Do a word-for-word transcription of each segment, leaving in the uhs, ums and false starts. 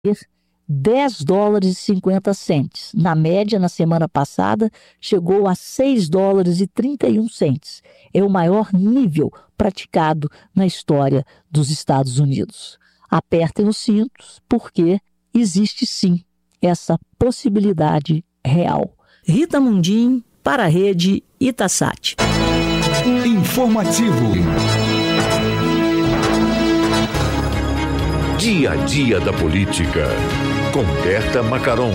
dez dólares e cinquenta centes. Na média, na semana passada, chegou a seis dólares e trinta e um centes. É o maior nível praticado na história dos Estados Unidos. Apertem os cintos, porque existe sim essa possibilidade real. Rita Mundim, para a Rede Itasat. Informativo. Dia a dia da política, com Berta Macaron.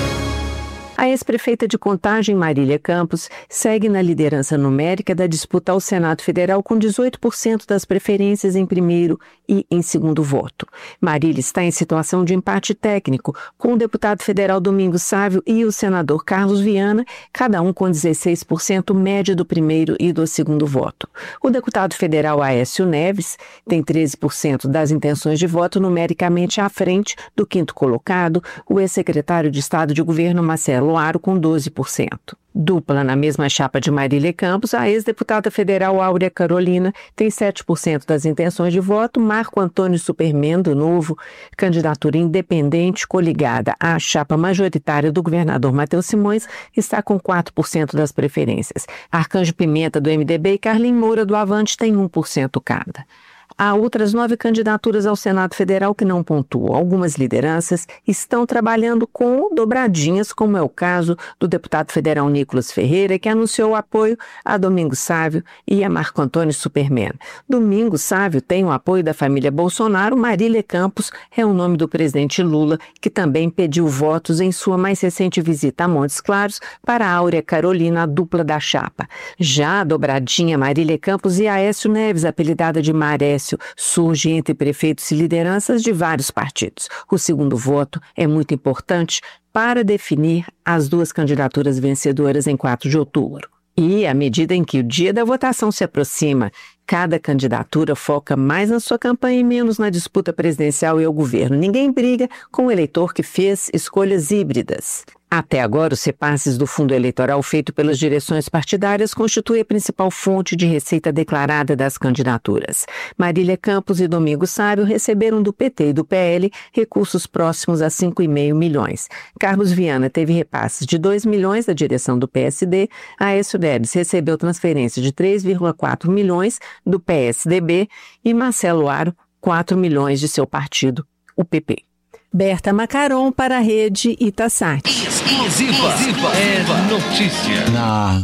A ex-prefeita de Contagem, Marília Campos, segue na liderança numérica da disputa ao Senado Federal com dezoito por cento das preferências em primeiro e em segundo voto. Marília está em situação de empate técnico, com o deputado federal Domingos Sávio e o senador Carlos Viana, cada um com dezesseis por cento média do primeiro e do segundo voto. O deputado federal Aécio Neves tem treze por cento das intenções de voto, numericamente à frente do quinto colocado, o ex-secretário de Estado de Governo Marcelo Aro, com doze por cento. Dupla na mesma chapa de Marília Campos, a ex-deputada federal Áurea Carolina tem sete por cento das intenções de voto. Marco Antônio Superman, do Novo, candidatura independente coligada à chapa majoritária do governador Matheus Simões, está com quatro por cento das preferências. Arcanjo Pimenta, do M D B, e Carlinhos Moura, do Avante, têm um por cento cada. Há outras nove candidaturas ao Senado Federal que não pontuam. Algumas lideranças estão trabalhando com dobradinhas, como é o caso do deputado federal Nicolas Ferreira, que anunciou apoio a Domingos Sávio e a Marco Antônio Superman. Domingos Sávio tem o apoio da família Bolsonaro. Marília Campos é o nome do presidente Lula, que também pediu votos em sua mais recente visita a Montes Claros para a Áurea Carolina, a dupla da chapa. Já a dobradinha Marília Campos e Aécio Neves, apelidada de Marécio, surge entre prefeitos e lideranças de vários partidos. O segundo voto é muito importante para definir as duas candidaturas vencedoras em quatro de outubro. E, à medida em que o dia da votação se aproxima, cada candidatura foca mais na sua campanha e menos na disputa presidencial e ao governo. Ninguém briga com o eleitor que fez escolhas híbridas. Até agora, os repasses do fundo eleitoral feito pelas direções partidárias constituem a principal fonte de receita declarada das candidaturas. Marília Campos e Domingos Sávio receberam do P T e do P L recursos próximos a cinco vírgula cinco milhões. Carlos Viana teve repasses de dois milhões da direção do P S D, Aécio Neves recebeu transferência de três vírgula quatro milhões do P S D B e Marcelo Aro, quatro milhões de seu partido, o P P. Berta Macaron, para a Rede Itasat. Exclusiva é notícia. Na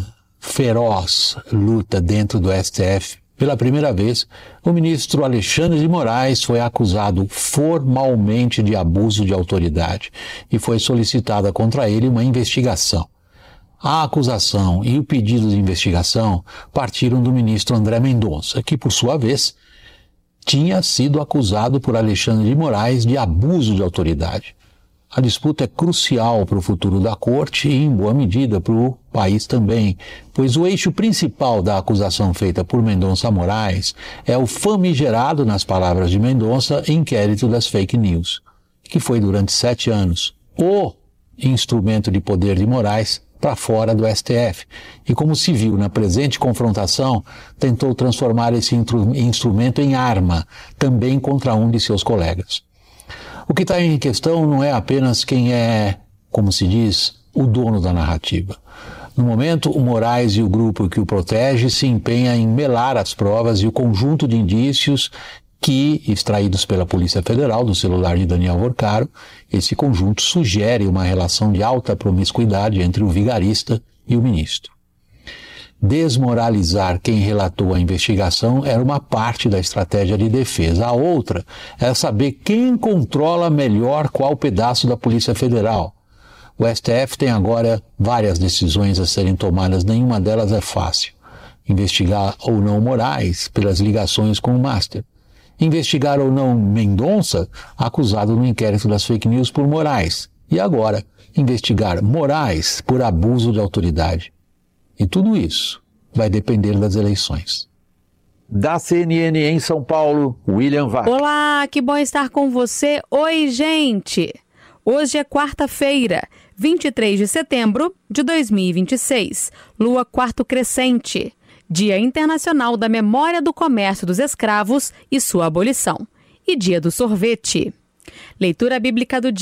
feroz luta dentro do S T F, pela primeira vez, o ministro Alexandre de Moraes foi acusado formalmente de abuso de autoridade e foi solicitada contra ele uma investigação. A acusação e o pedido de investigação partiram do ministro André Mendonça, que, por sua vez, tinha sido acusado por Alexandre de Moraes de abuso de autoridade. A disputa é crucial para o futuro da corte e, em boa medida, para o país também, pois o eixo principal da acusação feita por Mendonça Moraes é o famigerado, nas palavras de Mendonça, inquérito das fake news, que foi durante sete anos o instrumento de poder de Moraes para fora do S T F. E, como se viu na presente confrontação, tentou transformar esse instrumento em arma, também contra um de seus colegas. O que está em questão não é apenas quem é, como se diz, o dono da narrativa. No momento, o Moraes e o grupo que o protege se empenham em melar as provas e o conjunto de indícios que, extraídos pela Polícia Federal do celular de Daniel Vorcaro, esse conjunto sugere uma relação de alta promiscuidade entre o vigarista e o ministro. Desmoralizar quem relatou a investigação era uma parte da estratégia de defesa. A outra é saber quem controla melhor qual pedaço da Polícia Federal. O S T F tem agora várias decisões a serem tomadas, nenhuma delas é fácil. Investigar ou não Moraes pelas ligações com o Master. Investigar ou não Mendonça, acusado no inquérito das fake news por Moraes. E agora, investigar Moraes por abuso de autoridade. E tudo isso vai depender das eleições. Da C N N em São Paulo, William Vac. Olá, que bom estar com você. Oi, gente! Hoje é quarta-feira, vinte e três de setembro de dois mil e vinte e seis, lua quarto crescente. Dia Internacional da Memória do Comércio dos Escravos e sua abolição, e Dia do Sorvete. Leitura bíblica do dia.